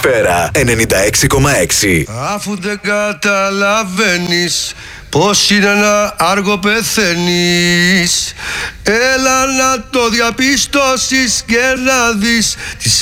Ατμόσφαιρα 96,6. Αφού δεν καταλαβαίνεις πως είναι να άργο πεθαίνεις, έλα να το διαπιστώσεις και να δεις τις